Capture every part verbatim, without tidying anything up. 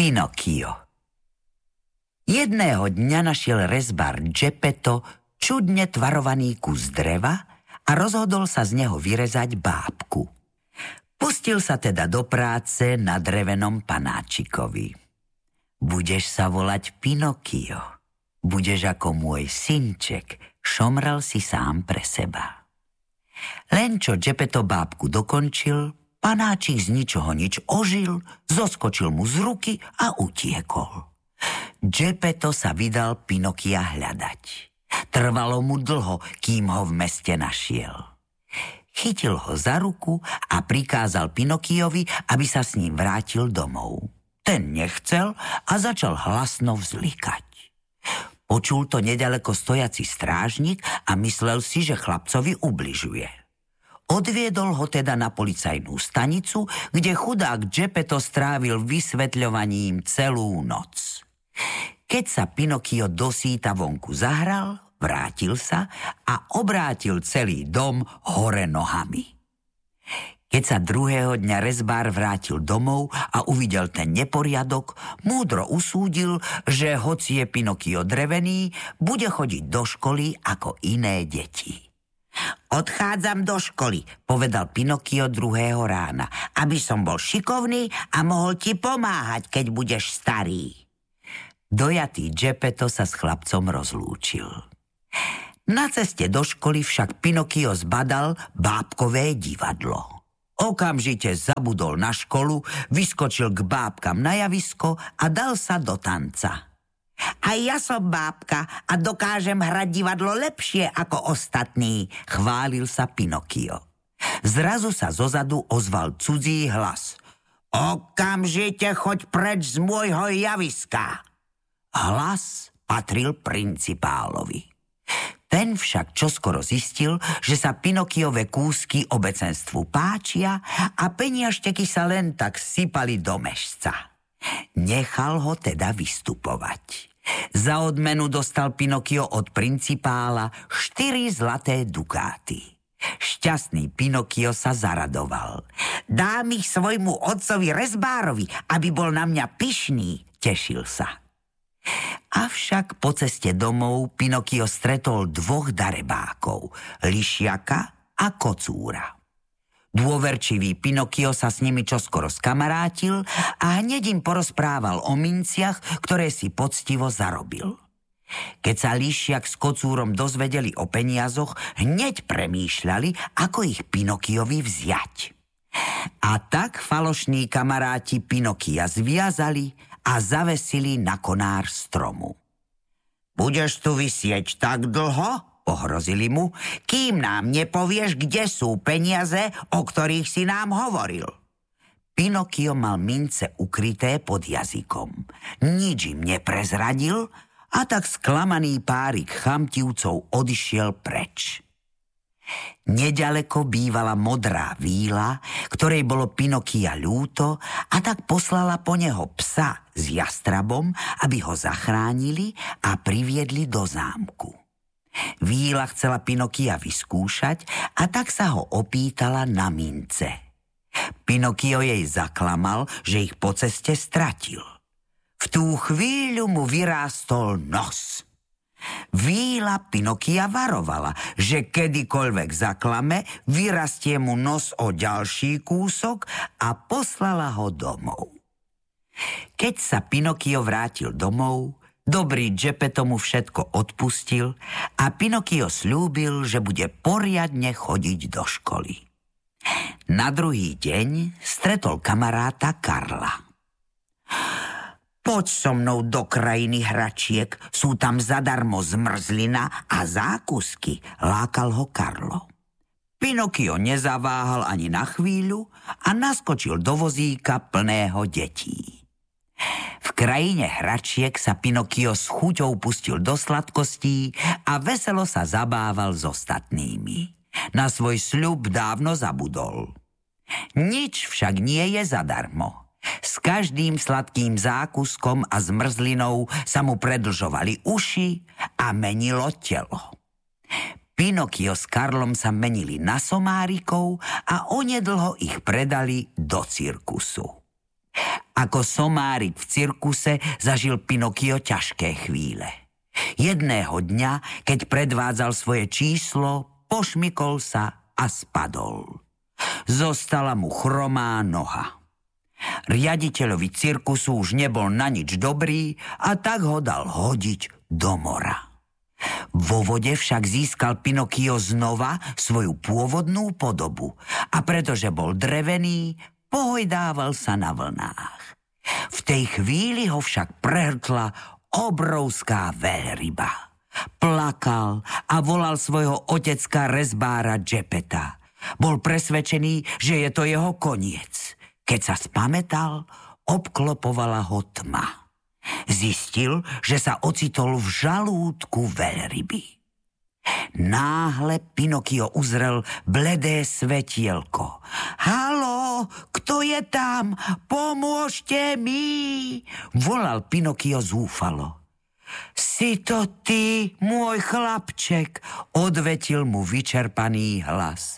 Pinokio. Jedného dňa našiel rezbár Geppetto čudne tvarovaný kus dreva a rozhodol sa z neho vyrezať bábku. Pustil sa teda do práce na drevenom panáčikovi. Budeš sa volať Pinokio. Budeš ako môj synček, šomral si sám pre seba. Len čo Geppetto bábku dokončil, panáčik z ničoho nič ožil, zoskočil mu z ruky a utiekol. Geppetto sa vydal Pinokia hľadať. Trvalo mu dlho, kým ho v meste našiel. Chytil ho za ruku a prikázal Pinokiovi, aby sa s ním vrátil domov. Ten nechcel a začal hlasno vzlikať. Počul to nedaleko stojaci strážnik a myslel si, že chlapcovi ubližuje. Odviedol ho teda na policajnú stanicu, kde chudák Geppetto strávil vysvetľovaním celú noc. Keď sa Pinokio dosýta vonku zahral, vrátil sa a obrátil celý dom hore nohami. Keď sa druhého dňa rezbár vrátil domov a uvidel ten neporiadok, múdro usúdil, že hoci je Pinokio drevený, bude chodiť do školy ako iné deti. Odchádzam do školy, povedal Pinokio druhého rána, aby som bol šikovný a mohol ti pomáhať, keď budeš starý. Dojatý Geppetto sa s chlapcom rozlúčil. Na ceste do školy však Pinokio zbadal bábkové divadlo. Okamžite zabudol na školu, vyskočil k bábkam na javisko a dal sa do tanca. A ja som bábka a dokážem hrať divadlo lepšie ako ostatní, chválil sa Pinokio. Zrazu sa zozadu ozval cudzí hlas. Okamžite choď preč z môjho javiska. Hlas patril principálovi. Ten však čoskoro zistil, že sa Pinokiove kúsky obecenstvu páčia a peniažteky sa len tak sypali do mešca. Nechal ho teda vystupovať. Za odmenu dostal Pinokio od principála štyri zlaté dukáty. Šťastný Pinokio sa zaradoval. Dám ich svojmu otcovi rezbárovi, aby bol na mňa pyšný, tešil sa. Avšak po ceste domov Pinokio stretol dvoch darebákov, Lišiaka a Kocúra. Dôverčivý Pinokio sa s nimi čoskoro skamarátil a hneď im porozprával o minciach, ktoré si poctivo zarobil. Keď sa Lišiak s Kocúrom dozvedeli o peniazoch, hneď premýšľali, ako ich Pinokiovi vziať. A tak falošní kamaráti Pinokia zviazali a zavesili na konár stromu. Budeš tu visieť tak dlho? Pohrozili mu, kým nám nepovieš, kde sú peniaze, o ktorých si nám hovoril. Pinokio mal mince ukryté pod jazykom. Nič im neprezradil a tak sklamaný párik chamtivcov odišiel preč. Neďaleko bývala modrá víla, ktorej bolo Pinokia ľúto, a tak poslala po neho psa s jastrabom, aby ho zachránili a priviedli do zámku. Víla chcela Pinokia vyskúšať a tak sa ho opýtala na mince. Pinokio jej zaklamal, že ich po ceste stratil. V tú chvíľu mu vyrástol nos. Víla Pinokia varovala, že kedykoľvek zaklame, vyrastie mu nos o ďalší kúsok a poslala ho domov. Keď sa Pinokio vrátil domov, dobrý Geppetto mu všetko odpustil a Pinokio sľúbil, že bude poriadne chodiť do školy. Na druhý deň stretol kamaráta Karla. Poď so mnou do krajiny hračiek, sú tam zadarmo zmrzlina a zákusky, lákal ho Karlo. Pinokio nezaváhal ani na chvíľu a naskočil do vozíka plného detí. V krajine hračiek sa Pinokio s chuťou pustil do sladkostí a veselo sa zabával s ostatnými. Na svoj sľub dávno zabudol. Nič však nie je zadarmo. S každým sladkým zákuskom a zmrzlinou sa mu predlžovali uši a menilo telo. Pinokio s Karlom sa menili na somárikov a onedlho ich predali do cirkusu. Ako somárik v cirkuse zažil Pinokio ťažké chvíle. Jedného dňa, keď predvádzal svoje číslo, pošmykol sa a spadol. Zostala mu chromá noha. Riaditeľovi cirkusu už nebol na nič dobrý a tak ho dal hodiť do mora. Vo vode však získal Pinokio znova svoju pôvodnú podobu a pretože bol drevený, pohojdával sa na vlnách. V tej chvíli ho však prehrtla obrovská veľryba. Plakal a volal svojho otecka rezbára Geppetta. Bol presvedčený, že je to jeho koniec. Keď sa spamätal, obklopovala ho tma. Zistil, že sa ocitol v žalúdku veľryby. Náhle Pinokio uzrel bledé svetielko. Haló, kto je tam? Pomôžte mi! Volal Pinokio zúfalo. Si to ty, môj chlapček, odvetil mu vyčerpaný hlas.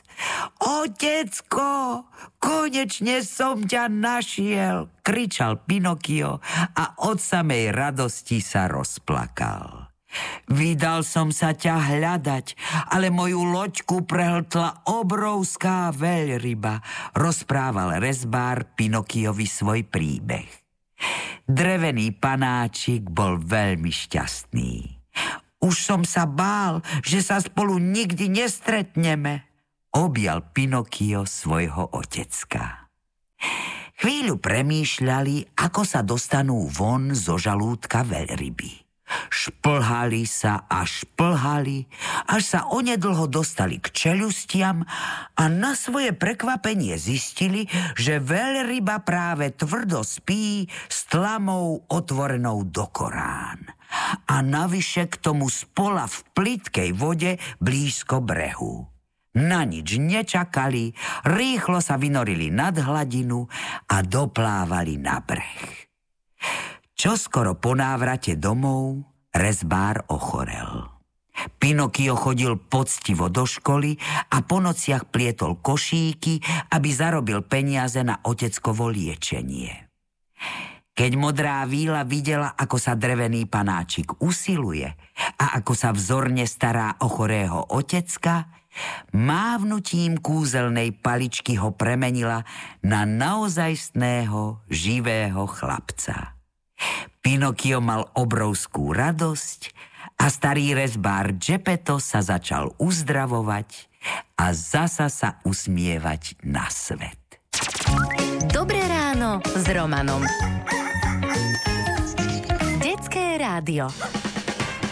Otecko, konečne som ťa našiel, kričal Pinokio a od samej radosti sa rozplakal. Vydal som sa ťa hľadať, ale moju loďku prehltla obrovská veľryba, rozprával rezbár Pinokiovi svoj príbeh. Drevený panáčik bol veľmi šťastný. Už som sa bál, že sa spolu nikdy nestretneme, objal Pinokio svojho otecka. Chvíľu premýšľali, ako sa dostanú von zo žalúdka veľryby. Šplhali sa a šplhali, až sa onedlho dostali k čeľustiam a na svoje prekvapenie zistili, že veľryba práve tvrdo spí s tlamou otvorenou do korán. A navyše k tomu spola v plytkej vode blízko brehu. Na nič nečakali, rýchlo sa vynorili nad hladinu a doplávali na breh. Čoskoro po návrate domov rezbár ochorel. Pinokio chodil poctivo do školy a po nociach plietol košíky, aby zarobil peniaze na oteckovo liečenie. Keď modrá víla videla, ako sa drevený panáčik usiluje a ako sa vzorne stará o chorého otecka, mávnutím kúzelnej paličky ho premenila na naozajstného živého chlapca. Pinokio mal obrovskú radosť a starý rezbár Geppetto sa začal uzdravovať a zasa sa usmievať na svet. Dobré ráno s Romanom. Detské rádio.